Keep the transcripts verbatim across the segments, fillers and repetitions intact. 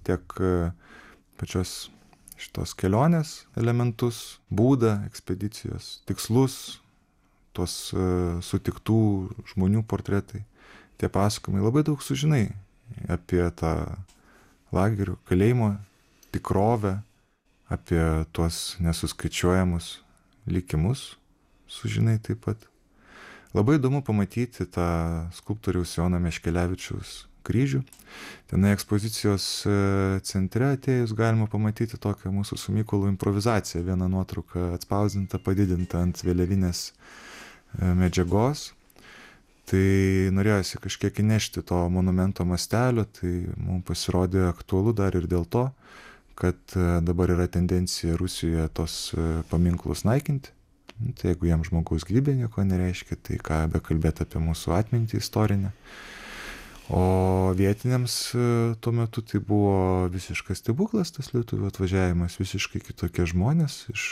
tiek pačios šitos kelionės elementus, būdą, ekspedicijos, tikslus, tuos sutiktų žmonių portretai, tie pasakojimai, labai daug sužinai apie tą lagerių, kalėjimo tikrovę, apie tuos nesuskaičiuojamus likimus sužinai taip pat. Labai įdomu pamatyti tą skulptoriaus Jono Meškelevičiaus kryžių. Tenai ekspozicijos centre atėjus galima pamatyti tokią mūsų su Mykolu improvizaciją. Vieną nuotrauką atspausdinta, padidinta ant vėliavinės medžiagos. Tai norėjosi kažkiek įnešti to monumento mastelio, tai mums pasirodė aktualu dar ir dėl to, kad dabar yra tendencija Rusijoje tos paminklus naikinti. Tai jeigu jam žmogaus gyvybė nieko nereiškia, tai ką bekalbėti apie mūsų atmintį istorinę. O vietiniams tuo metu tai buvo visiškas stebuklas, tas lietuvių atvažiavimas, visiškai kitokie žmonės iš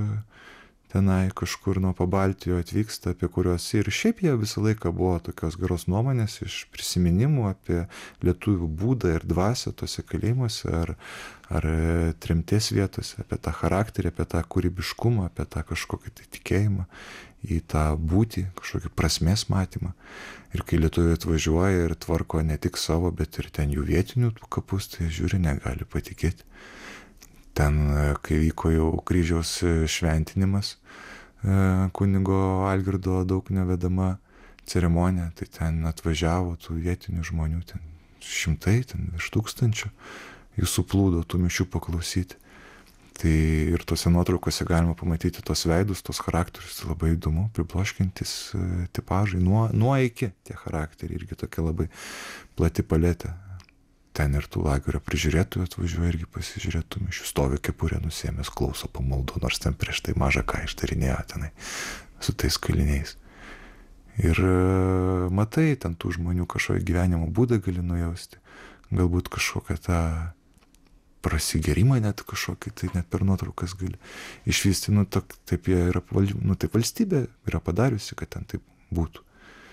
tenai kažkur nuo Pabaltijo atvyksta, apie kuriuos ir šiaip jie visą laiką buvo tokios geros nuomonės iš prisiminimų apie lietuvių būdą ir dvasią tose kalėjimuose ar, ar tremties vietose, apie tą charakterį, apie tą kūrybiškumą, apie tą kažkokį tai tikėjimą į tą būtį, kažkokį prasmės matymą. Ir kai lietuviai atvažiuoja ir tvarko ne tik savo, bet ir ten jų vietinių kapus, tai žiūri, negali patikėti. Ten, kai vyko jau kryžiaus šventinimas, kunigo Algirdo Dauknio vedama ceremonija, tai ten atvažiavo tų vietinių žmonių, ten šimtai, ten virš tūkstančių, jų suplūdo tų mišių paklausyti. Tai ir tose nuotraukose galima pamatyti tos veidus, tos charakterius, tai labai įdomu, pribloškintis tipažai, nuo, nuo iki tie charakteriai, irgi tokia labai plati paletė. Ten ir tų lagerio prižiūrėtojų atvažiuoja irgi pasižiūrėtų mišių, stovi kepurė nusėmęs, klauso pamaldų, nors ten prieš tai mažą ką ištarinėjo tenai su tais kaliniais. Ir matai, ten tų žmonių kažkokį gyvenimo būdą gali nujausti, galbūt kažkokią tą prasigerimą net kažkokį, tai net per nuotraukas gali išvysti, nu tok, taip jie yra, nu taip valstybė yra padariusi, kad ten taip būtų.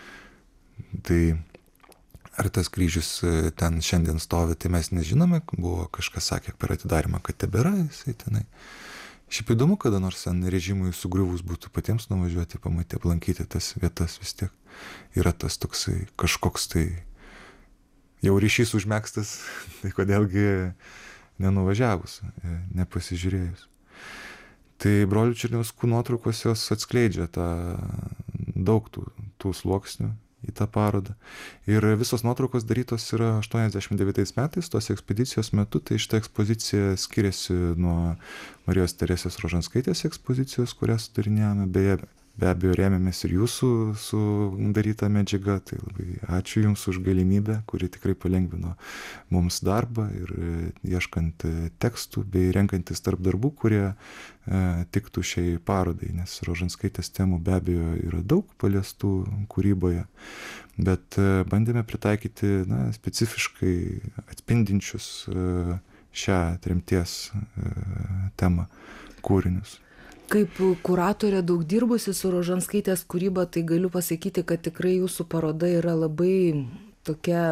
Tai ar tas kryžius ten šiandien stovi, tai mes nežinome, buvo kažkas sakė per atidarimą, kad tebėra jisai tenai. Šiaip įdomu, kada nors ten režimui sugriuvus būtų patiems nuvažiuoti, pamatyti, aplankyti tas vietas vis tiek. Yra tas toksai kažkoks tai jau ryšys užmėgstas, tai kodėlgi nenuvažiavus, nepasižiūrėjus. Tai brolių Černiauskų nuotraukos jos atskleidžia tą daug tų, tų sluoksnių į tą parodą. Ir visos nuotraukos darytos yra aštuoniasdešimt devintais metais, tos ekspedicijos metu, tai šita ekspozicija skiriasi nuo Marijos Teresės Rožanskaitės ekspozicijos, kurią sudarinėjome, beje, be abejo rėmėmės ir jūsų sudaryta medžiaga, tai labai ačiū Jums už galimybę, kuri tikrai palengvino mums darbą ir ieškant tekstų bei renkantis tarp darbų, kurie e, tiktų šiai parodai, nes Rožanskaitės temų be abejo yra daug paliestų kūryboje, bet e, bandėme pritaikyti na, specifiškai atspindinčius e, šią tremties e, temą kūrinius. Kaip kuratorė daug dirbusi su Rožanskaitės kūryba, tai galiu pasakyti, kad tikrai jūsų paroda yra labai tokia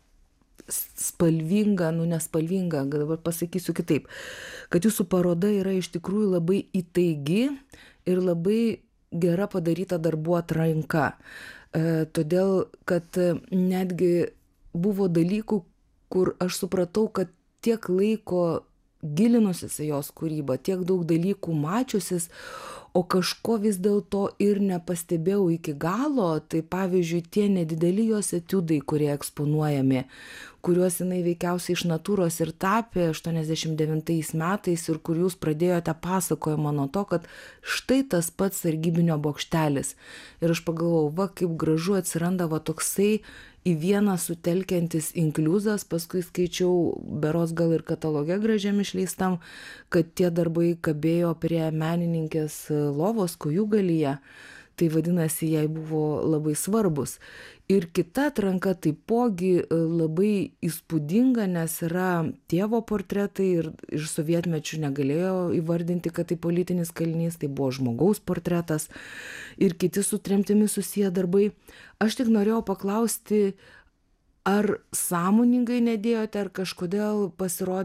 spalvinga, nu nespalvinga, dabar pasakysiu kitaip, kad jūsų paroda yra iš tikrųjų labai įtaigi ir labai gera padaryta darbų atranka. E, todėl, kad netgi buvo dalykų, kur aš supratau, kad tiek laiko gilinusis į jos kūrybą, tiek daug dalykų mačiusis, o kažko vis dėlto ir nepastebėjau iki galo, tai pavyzdžiui tie nedideli jos etiudai, kurie eksponuojami, kuriuos jinai veikiausiai iš natūros ir tapė aštuoniasdešimt devintais metais ir kur jūs pradėjote pasakojimą nuo to, kad štai tas pats sargybinio bokštelis. Ir aš pagalvojau, va kaip gražu atsiranda va toksai į vieną sutelkiantis inkliuzas, paskui skaičiau berods gal ir kataloge gražiam išleistam, kad tie darbai kabėjo prie menininkės lovos kojūgalyje, tai vadinasi, jai buvo labai svarbus. Ir kita atranka taipogi labai įspūdinga, nes yra tėvo portretai ir iš sovietmečių negalėjo įvardinti, kad tai politinis kalinys, tai buvo žmogaus portretas ir kiti su tremtimi susiję darbai. Aš tik norėjau paklausti, ar sąmoningai nedėjote, ar kažkodėl pasirodė